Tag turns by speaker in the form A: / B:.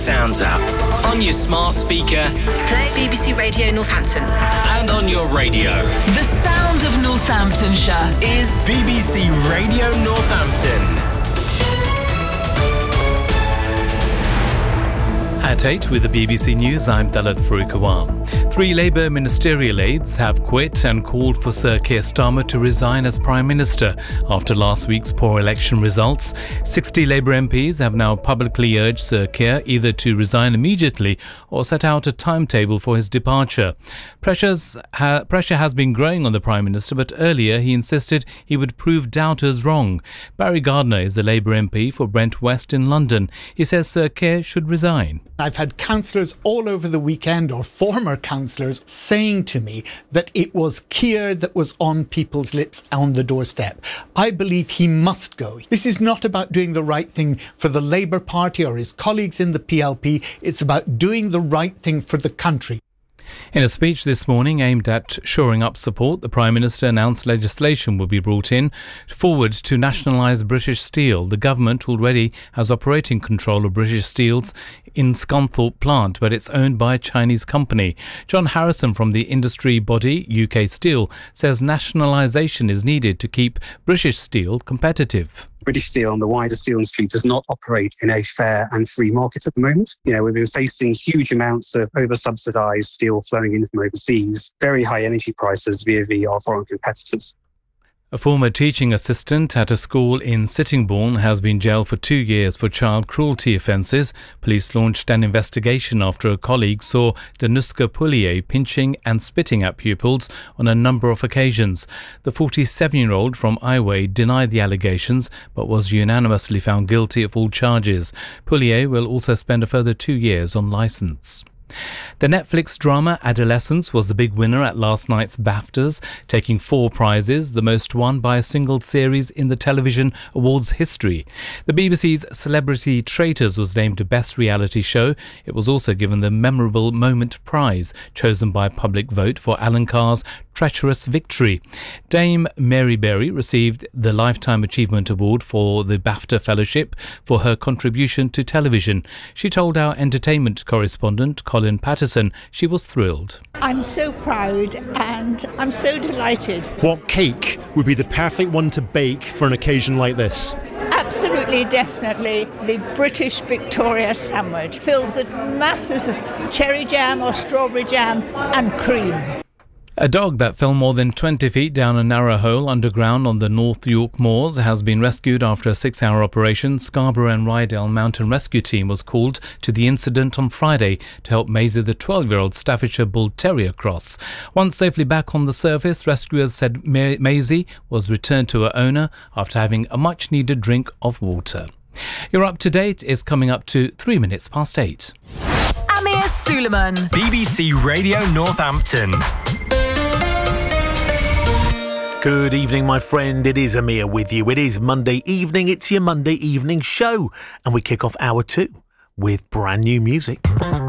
A: Sounds app. On your smart speaker.
B: Play BBC Radio Northampton.
A: And on your radio.
C: The sound of Northamptonshire is
A: BBC Radio Northampton.
D: At 8 with the BBC News, I'm Dalit Farooqawan. 3 Labour ministerial aides have quit and called for Sir Keir Starmer to resign as Prime Minister after last week's poor election results. 60 Labour MPs have now publicly urged Sir Keir either to resign immediately or set out a timetable for his departure. Pressure has been growing on the Prime Minister, but earlier he insisted he would prove doubters wrong. Barry Gardner is the Labour MP for Brent West in London. He says Sir Keir should resign.
E: I've had councillors all over the weekend, or former councillors, saying to me that it was Keir that was on people's lips on the doorstep. I believe he must go. This is not about doing the right thing for the Labour Party or his colleagues in the PLP. It's about doing the right thing for the country.
D: In a speech this morning aimed at shoring up support, the Prime Minister announced legislation will be brought forward to nationalise British Steel. The government already has operating control of British Steel's in Scunthorpe plant, but it's owned by a Chinese company. John Harrison from the industry body UK Steel says nationalisation is needed to keep British Steel competitive.
F: British Steel and the wider steel industry does not operate in a fair and free market at the moment. We've been facing huge amounts of over-subsidised steel flowing in from overseas, very high energy prices via our foreign competitors.
D: A former teaching assistant at a school in Sittingbourne has been jailed for 2 years for child cruelty offences. Police launched an investigation after a colleague saw Danuska Pullier pinching and spitting at pupils on a number of occasions. The 47-year-old from Iway denied the allegations but was unanimously found guilty of all charges. Pullier will also spend a further 2 years on licence. The Netflix drama Adolescence was the big winner at last night's BAFTAs, taking 4 prizes, the most won by a single series in the television awards history. The BBC's Celebrity Traitors was named Best Reality Show. It was also given the Memorable Moment Prize, chosen by public vote for Alan Carr's Treacherous Victory. Dame Mary Berry received the Lifetime Achievement Award for the BAFTA Fellowship for her contribution to television. She told our entertainment correspondent, Colin Patterson, she was thrilled.
G: I'm so proud and I'm so delighted.
H: What cake would be the perfect one to bake for an occasion like this?
G: Absolutely, definitely the British Victoria sandwich, filled with masses of cherry jam or strawberry jam and cream.
D: A dog that fell more than 20 feet down a narrow hole underground on the North York Moors has been rescued after a 6-hour operation. Scarborough and Rydell Mountain Rescue Team was called to the incident on Friday to help Maisie the 12-year-old Staffordshire Bull Terrier cross. Once safely back on the surface, rescuers said Maisie was returned to her owner after having a much-needed drink of water. You're up to date is coming up to 3 minutes past 8.
C: Amir Suleiman.
A: BBC Radio Northampton.
I: Good evening, my friend. It is Amir with you. It is Monday evening. It's your Monday evening show. And we kick off hour 2 with brand new music.